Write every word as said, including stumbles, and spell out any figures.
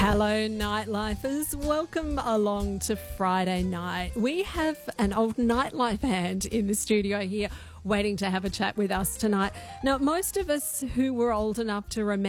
Hello, nightlifers. Welcome along to Friday night. We have an old nightlife hand in the studio here waiting to have a chat with us tonight. Now, most of us who were old enough to remember